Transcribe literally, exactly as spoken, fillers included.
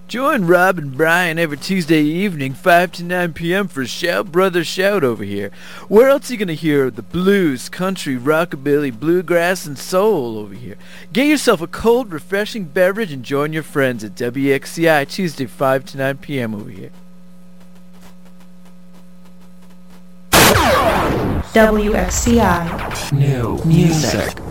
Join Rob and Brian every Tuesday evening, five to nine p.m. for Shout Brother Shout over here. Where else are you going to hear the blues, country, rockabilly, bluegrass, and soul over here? Get yourself a cold, refreshing beverage and join your friends at W X C I Tuesday, five to nine p.m. over here. W X C I. New music.